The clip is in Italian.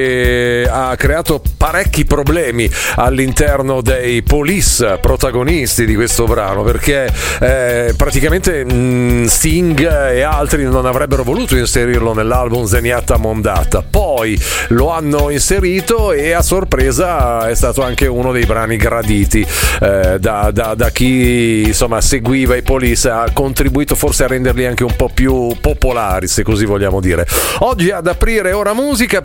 ha creato parecchi problemi all'interno dei Police, protagonisti di questo brano, perché praticamente Sting e altri non avrebbero voluto inserirlo nell'album Zenyatta Mondata, poi lo hanno inserito e a sorpresa è stato anche uno dei brani graditi da chi insomma seguiva i Police, ha contribuito forse a renderli anche un po' più popolari, se così vogliamo dire. Oggi ad aprire Ora Musica